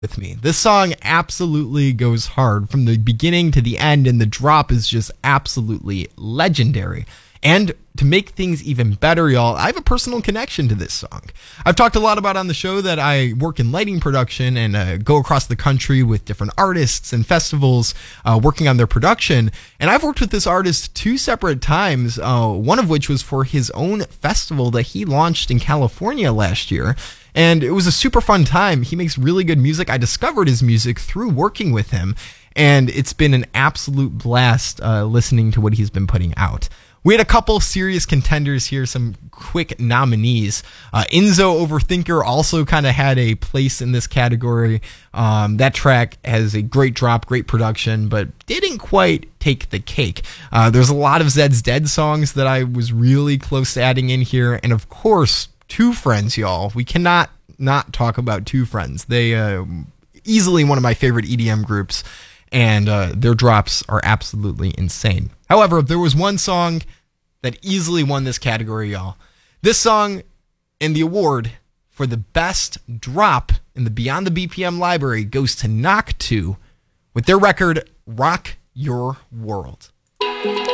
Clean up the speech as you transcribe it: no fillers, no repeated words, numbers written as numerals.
with me. This song absolutely goes hard from the beginning to the end, and the drop is just absolutely legendary. And to make things even better, y'all, I have a personal connection to this song. I've talked a lot about on the show that I work in lighting production and go across the country with different artists and festivals working on their production. And I've worked with this artist 2 separate times, one of which was for his own festival that he launched in California last year. And it was a super fun time. He makes really good music. I discovered his music through working with him, and it's been an absolute blast listening to what he's been putting out. We had a couple serious contenders here, some quick nominees. Enzo Overthinker also kind of had a place in this category. That track has a great drop, great production, but didn't quite take the cake. There's a lot of Zed's Dead songs that I was really close to adding in here, and of course, Two Friends, y'all. We cannot not talk about Two Friends. They easily one of my favorite EDM groups, and their drops are absolutely insane. However, if there was one song that easily won this category, y'all, this song and the award for the best drop in the Beyond the BPM library goes to Knock 2 with their record Rock Your World.